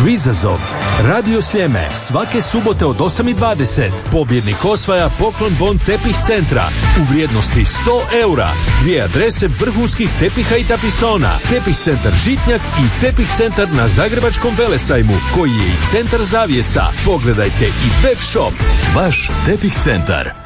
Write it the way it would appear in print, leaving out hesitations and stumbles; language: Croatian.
Kvizazov. Radio Sljeme. Svake subote od 8:20. Pobjednik osvaja poklon bon tepih centra u vrijednosti 100 eura. 2 adrese vrhunskih tepiha i tapisona. Tepih centar Žitnjak i tepih centar na Zagrebačkom velesajmu, koji je i centar zavjesa. Pogledajte i web shop. Vaš tepih centar.